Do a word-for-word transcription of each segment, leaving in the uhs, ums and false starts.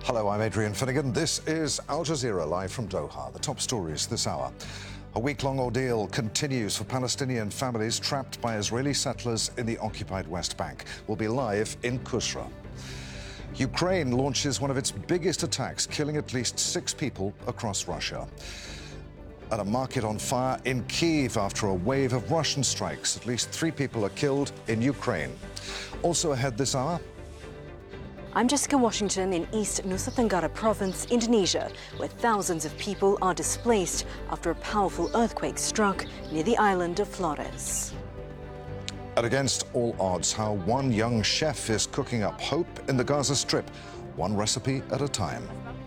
Hello, I'm Adrian Finnegan. This is Al Jazeera live from Doha. The top stories this hour. A week-long ordeal continues for Palestinian families trapped by Israeli settlers in the occupied West Bank. We'll be live in Kusra. Ukraine launches one of its biggest attacks, killing at least six people across Russia. And a market on fire in Kyiv after a wave of Russian strikes. At least three people are killed in Ukraine. Also ahead this hour. I'm Jessica Washington in East Nusa Tenggara Province, Indonesia, where thousands of people are displaced after a powerful earthquake struck near the island of Flores. And against all odds, how one young chef is cooking up hope in the Gaza Strip, one recipe at a time.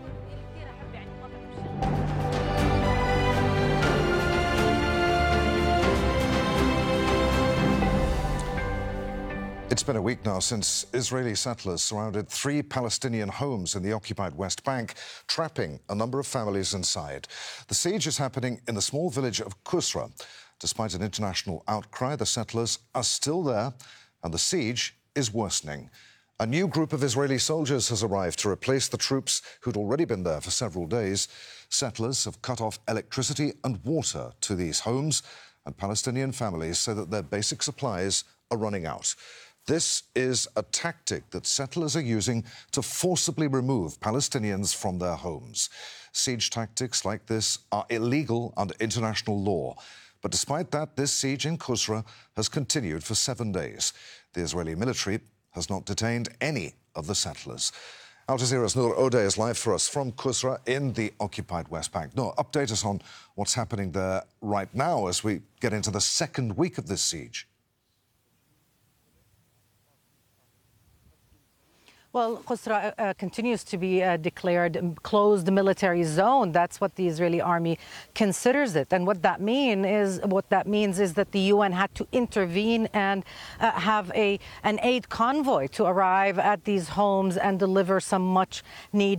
It's been a week now since Israeli settlers surrounded three Palestinian homes in the occupied West Bank, trapping a number of families inside. The siege is happening in the small village of Kusra. Despite an international outcry, the settlers are still there, and the siege is worsening. A new group of Israeli soldiers has arrived to replace the troops who'd already been there for several days. Settlers have cut off electricity and water to these homes, and Palestinian families say that their basic supplies are running out. This is a tactic that settlers are using to forcibly remove Palestinians from their homes. Siege tactics like this are illegal under international law. But despite that, this siege in Kusra has continued for seven days. The Israeli military has not detained any of the settlers. Al Jazeera's Noor Odeh is live for us from Kusra in the occupied West Bank. Noor, update us on what's happening there right now as we get into the second week of this siege. Well, Kusra uh, continues to be a declared closed military zone. That's what the Israeli army considers it. And what that mean is what that means is that the U N had to intervene and uh, have a an aid convoy to arrive at these homes and deliver some much needed